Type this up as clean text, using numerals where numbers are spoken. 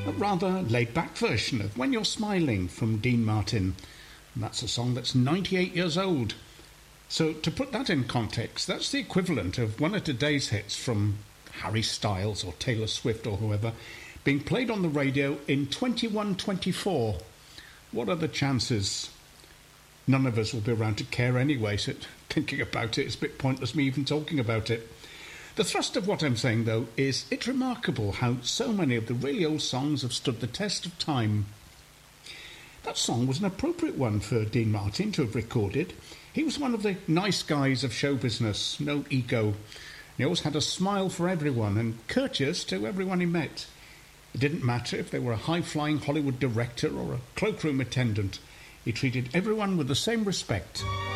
a rather laid-back version of When You're Smiling from Dean Martin. And that's a song that's 98 years old. So to put that in context, that's the equivalent of one of today's hits from Harry Styles or Taylor Swift or whoever being played on the radio in 2124. What are the chances? None of us will be around to care anyway, so thinking about it, it's a bit pointless me even talking about it. The thrust of what I'm saying, though, is it's remarkable how so many of the really old songs have stood the test of time. That song was an appropriate one for Dean Martin to have recorded. He was one of the nice guys of show business, no ego. He always had a smile for everyone and courteous to everyone he met. It didn't matter if they were a high-flying Hollywood director or a cloakroom attendant. He treated everyone with the same respect.